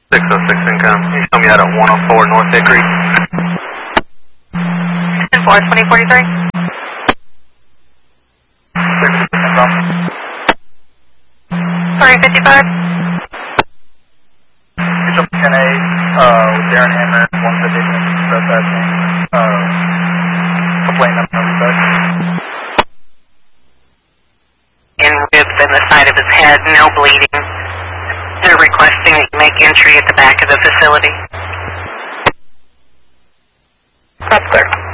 606 income. Can you show me out at 104 North Hickory? 10-4, 2043. Sorry, 55. Bishop 10A, Darren Hammer, 150, that's that complaint number In ribs and the side of his head, no bleeding. They're requesting that you make entry at the back of the facility. That's clear.